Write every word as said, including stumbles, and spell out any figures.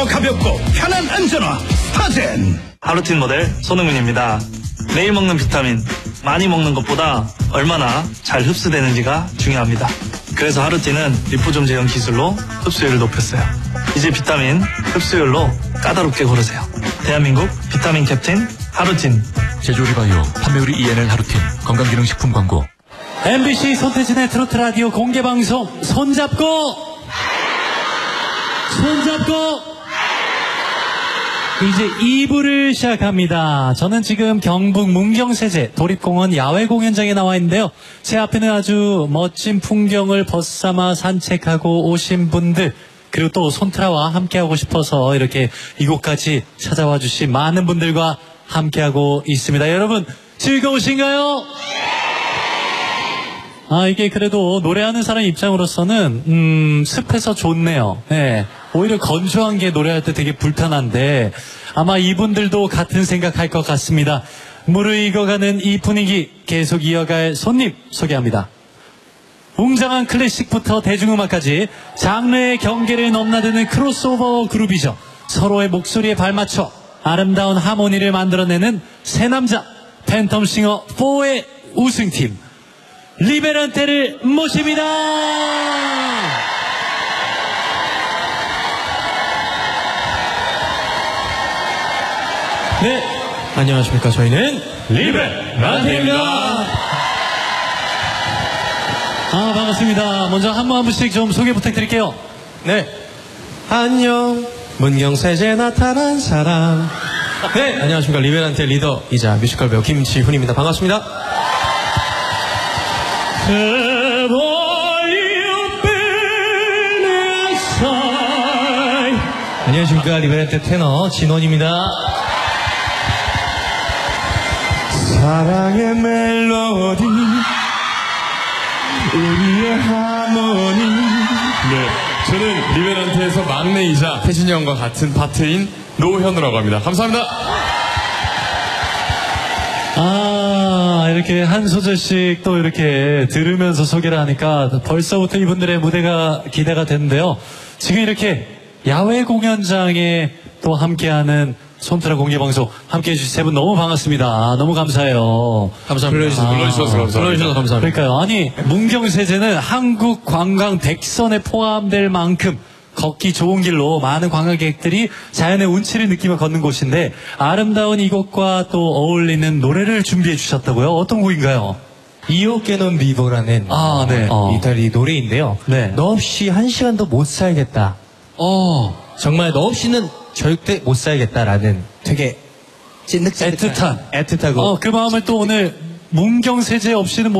더 가볍고 편한 안전화 스타젠. 하루틴 모델 손흥민입니다. 매일 먹는 비타민, 많이 먹는 것보다 얼마나 잘 흡수되는지가 중요합니다. 그래서 하루틴은 리포좀 제형 기술로 흡수율을 높였어요. 이제 비타민 흡수율로 까다롭게 고르세요. 대한민국 비타민 캡틴 하루틴. 제조리 바이오, 판매율이 이엔엘 하루틴, 건강기능식품 광고. 엠비씨 손태진의 트로트 라디오 공개방송 손잡고 손잡고 이제 이 부를 시작합니다. 저는 지금 경북 문경세제 도립공원 야외공연장에 나와 있는데요. 제 앞에는 아주 멋진 풍경을 벗삼아 산책하고 오신 분들, 그리고 또 손트라와 함께하고 싶어서 이렇게 이곳까지 찾아와 주신 많은 분들과 함께하고 있습니다. 여러분 즐거우신가요? 아, 이게 그래도 노래하는 사람 입장으로서는 음, 습해서 좋네요. 네. 오히려 건조한 게 노래할 때 되게 불편한데 아마 이분들도 같은 생각할 것 같습니다. 무르익어가는 이 분위기 계속 이어갈 손님 소개합니다. 웅장한 클래식부터 대중음악까지 장르의 경계를 넘나드는 크로스오버 그룹이죠. 서로의 목소리에 발맞춰 아름다운 하모니를 만들어내는 새 남자 팬텀싱어 사의 우승팀 리베란테를 모십니다. 네, 안녕하십니까. 저희는 리베란테입니다. 아, 반갑습니다. 먼저 한 분 한 분씩 좀 소개 부탁드릴게요. 네, 안녕. 문경세제 나타난 사람. 네, 안녕하십니까. 리베란테 리더이자 뮤지컬 배우 김지훈입니다. 반갑습니다. 안녕하십니까. 리베란테 테너 진원입니다. 사랑의 멜로디 우리의 하모니. 네, 저는 리베란테에서 막내이자 태진이 형과 같은 파트인 노현우라고 합니다. 감사합니다. 아, 이렇게 한 소절씩 또 이렇게 들으면서 소개를 하니까 벌써부터 이분들의 무대가 기대가 되는데요. 지금 이렇게 야외 공연장에 또 함께하는 손트라 공개방송 함께해 주신 세 분 너무 반갑습니다. 너무 감사해요. 감사합니다. 불러주셔서, 아, 불러주셔서 감사합니다. 불러주셔서 감사합니다. 그러니까요. 아니, 문경세제는 한국 관광 백선에 포함될 만큼 걷기 좋은 길로 많은 관광객들이 자연의 운치를 느끼며 걷는 곳인데 아름다운 이곳과 또 어울리는 노래를 준비해 주셨다고요? 어떤 곡인가요? 이오 깨논 비버라는 아, 네. 어, 이탈리 노래인데요. 네. 너 없이 한 시간도 못 살겠다. 어, 정말 너 없이는 절대 못 살겠다라는 되게 찐득찐득한 애틋한 애틋하고 어, 그 마음을 또 오늘 문경세제 없이는 못